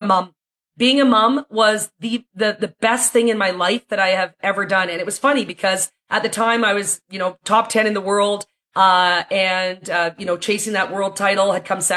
mom. Being a mom was the best thing in my life that I have ever done. And it was funny because at the time I was, top 10 in the world, chasing that world title, had come,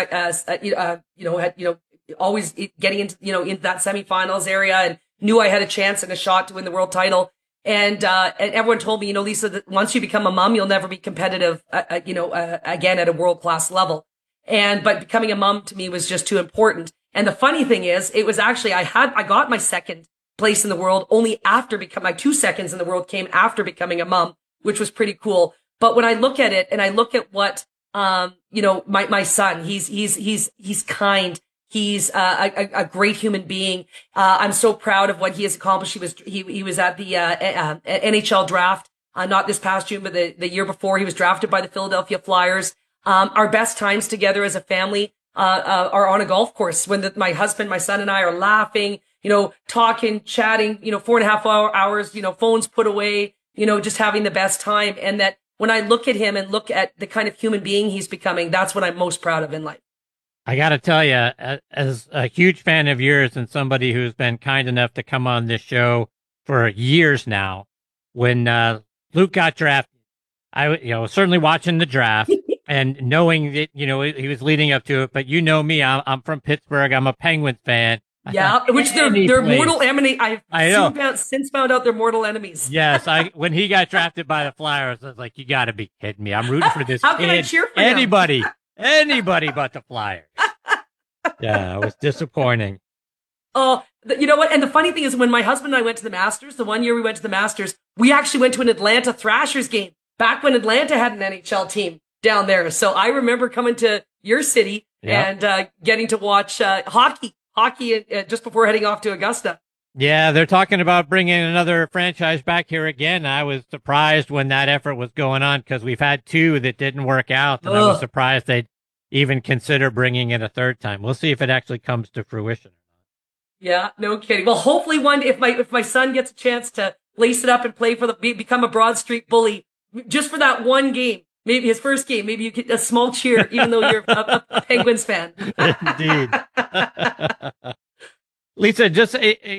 always getting into that semifinals area, and knew I had a chance and a shot to win the world title. And everyone told me, Lisa, that once you become a mom, you'll never be competitive, again at a world class level. But becoming a mom to me was just too important. And the funny thing is, it was actually, I got my second place in the world only after my 2 seconds in the world came after becoming a mom, which was pretty cool. But when I look at it and I look at what, my son, he's kind. He's a great human being. I'm so proud of what he has accomplished. He was at the NHL draft, not this past June, but the year before. He was drafted by the Philadelphia Flyers. Our best times together as a family are on a golf course when my husband, my son, and I are laughing, talking, chatting, 4.5 hours, phones put away, just having the best time. And that when I look at him and look at the kind of human being he's becoming, that's what I'm most proud of in life. I got to tell you, as a huge fan of yours and somebody who's been kind enough to come on this show for years now, when Luke got drafted, I was certainly watching the draft and knowing that, he was leading up to it. But me, I'm from Pittsburgh. I'm a Penguins fan. Which they're mortal enemies. I've since found out they're mortal enemies. Yes, when he got drafted by the Flyers, I was like, you got to be kidding me. I'm rooting for this How kid. Can I cheer for anybody? Anybody but the Flyers. Yeah, it was disappointing. Oh, you know what? And the funny thing is when my husband and I went to the Masters, the one year we went to the Masters, we actually went to an Atlanta Thrashers game back when Atlanta had an NHL team down there. So I remember coming to your city and getting to watch hockey just before heading off to Augusta. Yeah, they're talking about bringing another franchise back here again. I was surprised when that effort was going on because we've had 2 that didn't work out, and I was surprised they'd even consider bringing it a third time. We'll see if it actually comes to fruition. Yeah, no kidding. Well, hopefully one day, if my son gets a chance to lace it up and play become a Broad Street Bully, just for that one game, maybe his first game, maybe you get a small cheer, even though you're a Penguins fan. Indeed. Lisa, just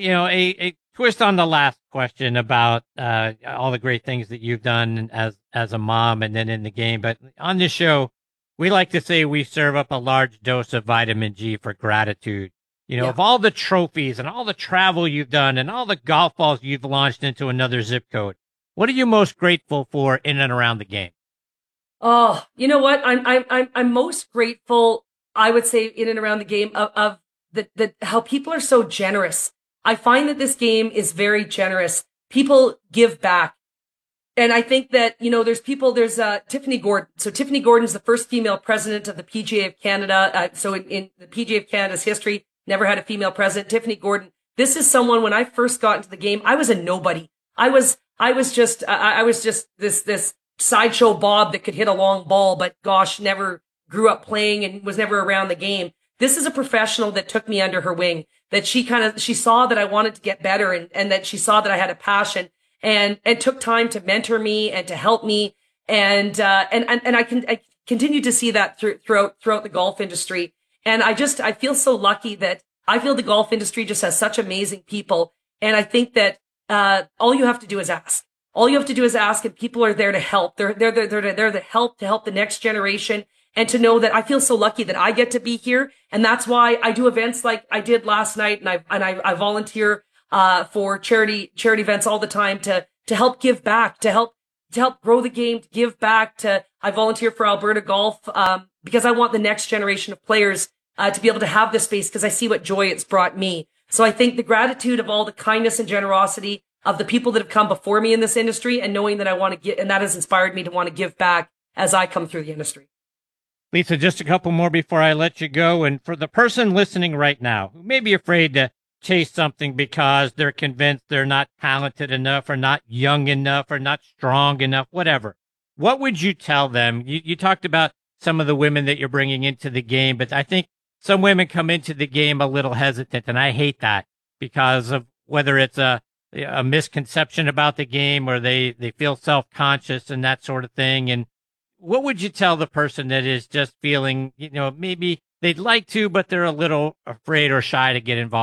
a twist on the last question about all the great things that you've done as a mom and then in the game. But on this show, we like to say we serve up a large dose of vitamin G for gratitude. Of all the trophies and all the travel you've done and all the golf balls you've launched into another zip code, what are you most grateful for in and around the game? Oh, you know what? I'm most grateful, I would say, in and around the game of how people are so generous. I find that this game is very generous. People give back. And I think that, there's Tiffany Gordon. So Tiffany Gordon's the first female president of the PGA of Canada. So in the PGA of Canada's history, never had a female president. Tiffany Gordon. This is someone, when I first got into the game, I was a nobody. I was just this sideshow Bob that could hit a long ball, but gosh, never grew up playing and was never around the game. This is a professional that took me under her wing, that she saw that I wanted to get better and that she saw that I had a passion and took time to mentor me and to help me. And I continue to see that throughout the golf industry. And I feel so lucky that I feel the golf industry just has such amazing people. And I think that, all you have to do is ask. All you have to do is ask, and people are there to help. They're to help the next generation. And to know that I feel so lucky that I get to be here. And that's why I do events like I did last night. And I volunteer, for charity events all the time to help give back, to help grow the game, to give back I volunteer for Alberta Golf, because I want the next generation of players, to be able to have this space because I see what joy it's brought me. So I think the gratitude of all the kindness and generosity of the people that have come before me in this industry and knowing that I want to get, and that has inspired me to want to give back as I come through the industry. Lisa, just a couple more before I let you go. And for the person listening right now who may be afraid to chase something because they're convinced they're not talented enough or not young enough or not strong enough, whatever, what would you tell them? You talked about some of the women that you're bringing into the game, but I think some women come into the game a little hesitant, and I hate that because of whether it's a misconception about the game or they feel self-conscious and that sort of thing. And what would you tell the person that is just feeling, maybe they'd like to, but they're a little afraid or shy to get involved?